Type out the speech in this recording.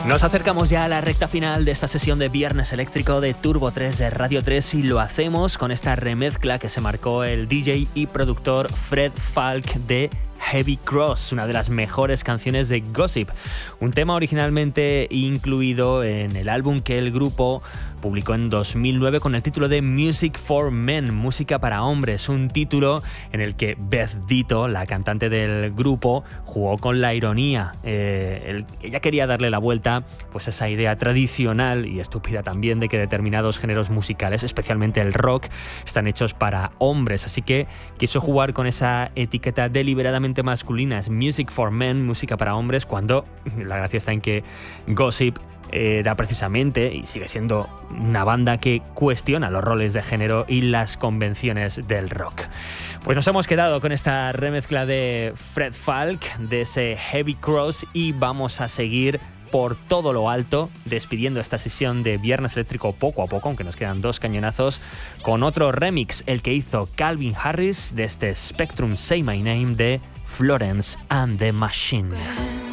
Nos acercamos ya a la recta final de esta sesión de Viernes Eléctrico de Turbo 3 de Radio 3 y lo hacemos con esta remezcla que se marcó el DJ y productor Fred Falk de Heavy Cross, una de las mejores canciones de Gossip, un tema originalmente incluido en el álbum que el grupo publicó en 2009 con el título de Music for Men, música para hombres, un título en el que Beth Ditto, la cantante del grupo, jugó con la ironía. Ella quería darle la vuelta pues a esa idea tradicional y estúpida también de que determinados géneros musicales, especialmente el rock, están hechos para hombres, así que quiso jugar con esa etiqueta deliberadamente masculina, es Music for Men, música para hombres, cuando la gracia está en que Gossip era precisamente y sigue siendo una banda que cuestiona los roles de género y las convenciones del rock. Pues nos hemos quedado con esta remezcla de Fred Falk, de ese Heavy Cross, y vamos a seguir por todo lo alto, despidiendo esta sesión de Viernes Eléctrico poco a poco, aunque nos quedan dos cañonazos, con otro remix, el que hizo Calvin Harris de este Spectrum Say My Name de Florence and the Machine.